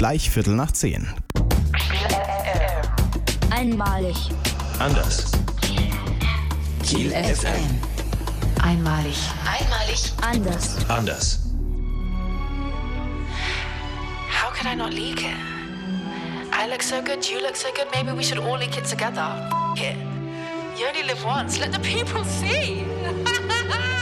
gleich 9:15. Einmalig. Anders. Kiel FM. Einmalig. Einmalig. Anders. Anders. How could I not leak it? I look so good, you look so good, maybe we should all leak it together. F it. You only live once, let the people see.